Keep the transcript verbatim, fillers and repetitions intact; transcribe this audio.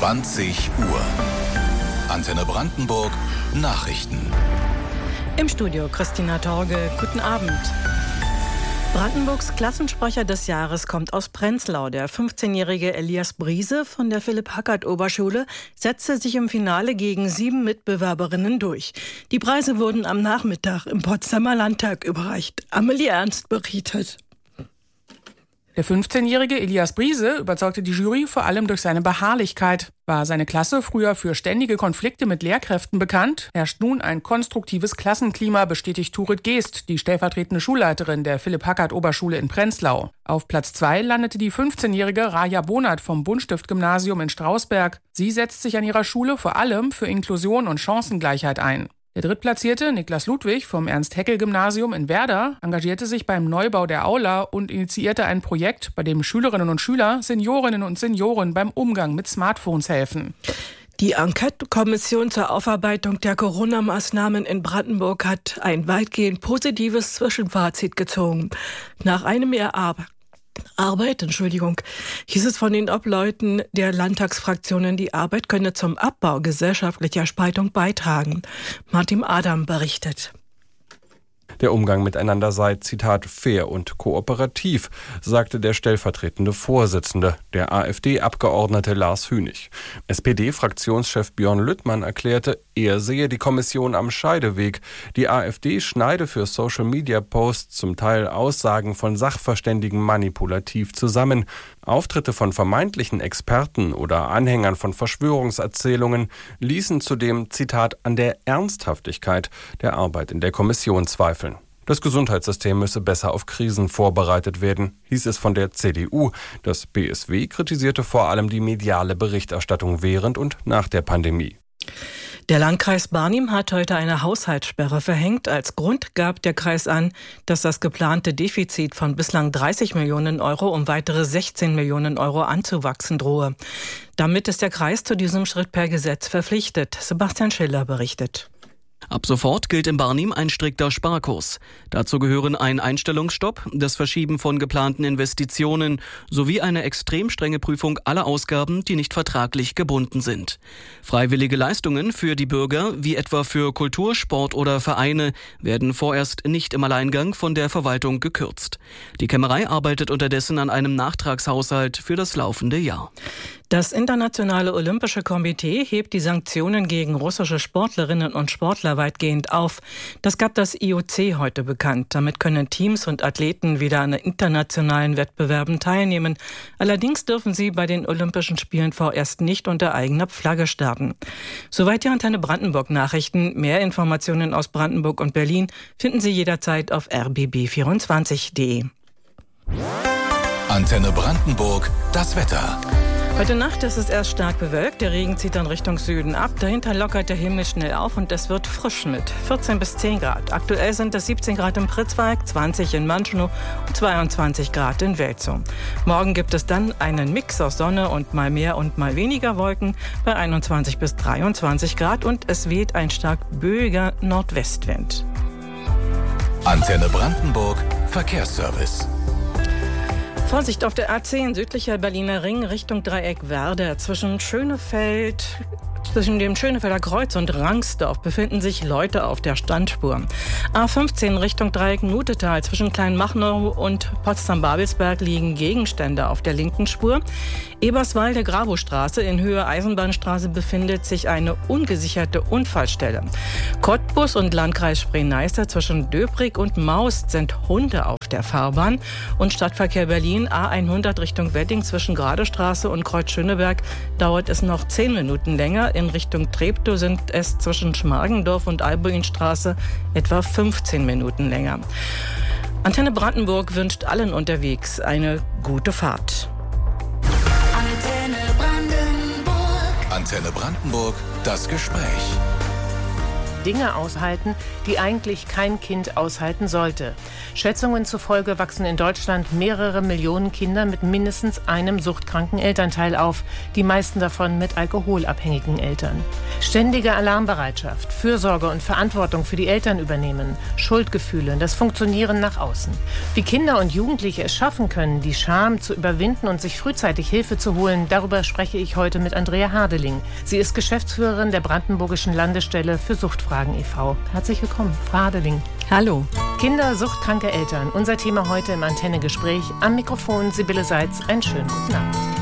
zwanzig Uhr. Antenne Brandenburg Nachrichten. Im Studio Christina Torge. Guten Abend. Brandenburgs Klassensprecher des Jahres kommt aus Prenzlau. Der fünfzehnjährige Elias Briese von der Philipp-Hackert-Oberschule setzte sich im Finale gegen sieben Mitbewerberinnen durch. Die Preise wurden am Nachmittag im Potsdamer Landtag überreicht. Amelie Ernst berichtet. Der fünfzehnjährige Elias Briese überzeugte die Jury vor allem durch seine Beharrlichkeit. War seine Klasse früher für ständige Konflikte mit Lehrkräften bekannt, herrscht nun ein konstruktives Klassenklima, bestätigt Turit Geest, die stellvertretende Schulleiterin der Philipp-Hackert-Oberschule in Prenzlau. Auf Platz zwei landete die fünfzehnjährige Raja Bonert vom Buntstift-Gymnasium in Strausberg. Sie setzt sich an ihrer Schule vor allem für Inklusion und Chancengleichheit ein. Der Drittplatzierte, Niklas Ludwig vom Ernst-Haeckel-Gymnasium in Werder, engagierte sich beim Neubau der Aula und initiierte ein Projekt, bei dem Schülerinnen und Schüler, Seniorinnen und Senioren beim Umgang mit Smartphones helfen. Die Enquete-Kommission zur Aufarbeitung der Corona-Maßnahmen in Brandenburg hat ein weitgehend positives Zwischenfazit gezogen. Nach einem Jahr Arbeit Arbeit, Entschuldigung, hieß es von den Obleuten der Landtagsfraktionen, die Arbeit könne zum Abbau gesellschaftlicher Spaltung beitragen. Martin Adam berichtet. Der Umgang miteinander sei, Zitat, fair und kooperativ, sagte der stellvertretende Vorsitzende, der AfD-Abgeordnete Lars Hünig. S P D-Fraktionschef Björn Lüttmann erklärte, er sehe die Kommission am Scheideweg. Die AfD schneide für Social-Media-Posts zum Teil Aussagen von Sachverständigen manipulativ zusammen. Auftritte von vermeintlichen Experten oder Anhängern von Verschwörungserzählungen ließen zudem, Zitat, an der Ernsthaftigkeit der Arbeit in der Kommission zweifeln. Das Gesundheitssystem müsse besser auf Krisen vorbereitet werden, hieß es von der C D U. Das B S W kritisierte vor allem die mediale Berichterstattung während und nach der Pandemie. Der Landkreis Barnim hat heute eine Haushaltssperre verhängt. Als Grund gab der Kreis an, dass das geplante Defizit von bislang dreißig Millionen Euro um weitere sechzehn Millionen Euro anzuwachsen drohe. Damit ist der Kreis zu diesem Schritt per Gesetz verpflichtet. Sebastian Schiller berichtet. Ab sofort gilt in Barnim ein strikter Sparkurs. Dazu gehören ein Einstellungsstopp, das Verschieben von geplanten Investitionen sowie eine extrem strenge Prüfung aller Ausgaben, die nicht vertraglich gebunden sind. Freiwillige Leistungen für die Bürger, wie etwa für Kultur, Sport oder Vereine, werden vorerst nicht im Alleingang von der Verwaltung gekürzt. Die Kämmerei arbeitet unterdessen an einem Nachtragshaushalt für das laufende Jahr. Das Internationale Olympische Komitee hebt die Sanktionen gegen russische Sportlerinnen und Sportler weitgehend auf. Das gab das I O C heute bekannt. Damit können Teams und Athleten wieder an internationalen Wettbewerben teilnehmen. Allerdings dürfen sie bei den Olympischen Spielen vorerst nicht unter eigener Flagge starten. Soweit die Antenne Brandenburg Nachrichten. Mehr Informationen aus Brandenburg und Berlin finden Sie jederzeit auf r b b vierundzwanzig punkt d e. Antenne Brandenburg, das Wetter. Heute Nacht ist es erst stark bewölkt, der Regen zieht dann Richtung Süden ab, dahinter lockert der Himmel schnell auf und es wird frisch mit vierzehn bis zehn Grad. Aktuell sind es siebzehn Grad im Pritzwalk, zwanzig in Manschnow und zweiundzwanzig Grad in Welzow. Morgen gibt es dann einen Mix aus Sonne und mal mehr und mal weniger Wolken bei einundzwanzig bis dreiundzwanzig Grad und es weht ein stark böiger Nordwestwind. Antenne Brandenburg, Verkehrsservice. Vorsicht auf der A zehn, südlicher Berliner Ring, Richtung Dreieck Werder. Zwischen Schönefeld, zwischen dem Schönefelder Kreuz und Rangsdorf befinden sich Leute auf der Standspur. A fünfzehn Richtung Dreieck Nutetal, zwischen Kleinmachnow und Potsdam-Babelsberg liegen Gegenstände auf der linken Spur. Eberswalde Grabostraße in Höhe Eisenbahnstraße befindet sich eine ungesicherte Unfallstelle. Cottbus und Landkreis Spree-Neiße zwischen Döbrig und Maust sind Hunde auf der Fahrbahn. Und Stadtverkehr Berlin A hundert Richtung Wedding zwischen Gradestraße und Kreuz Schöneberg dauert es noch zehn Minuten länger. In Richtung Treptow sind es zwischen Schmargendorf und Albuinstraße etwa fünfzehn Minuten länger. Antenne Brandenburg wünscht allen unterwegs eine gute Fahrt. Antenne Brandenburg, das Gespräch. Dinge aushalten, die eigentlich kein Kind aushalten sollte. Schätzungen zufolge wachsen in Deutschland mehrere Millionen Kinder mit mindestens einem suchtkranken Elternteil auf, die meisten davon mit alkoholabhängigen Eltern. Ständige Alarmbereitschaft, Fürsorge und Verantwortung für die Eltern übernehmen, Schuldgefühle, das Funktionieren nach außen. Wie Kinder und Jugendliche es schaffen können, die Scham zu überwinden und sich frühzeitig Hilfe zu holen, darüber spreche ich heute mit Andrea Hardeling. Sie ist Geschäftsführerin der Brandenburgischen Landesstelle für Suchtfragen e V Herzlich willkommen, Frau Hardeling. Hallo. Kinder, suchtkranke Eltern, unser Thema heute im Antenne-Gespräch. Am Mikrofon Sibylle Seitz. Einen schönen guten Abend.